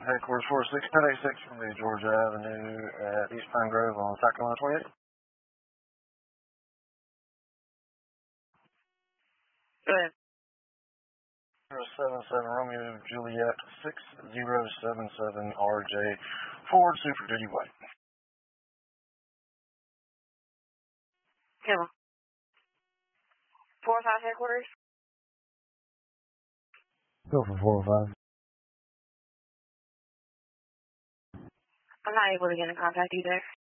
headquarters 46986 from the Georgia Avenue at East Pine Grove on South Carolina 28. Go ahead. 077 Romeo Juliet 6077 RJ Ford Super Duty White. Come on. 405 headquarters? Go for 405. I'm not able to get in contact either.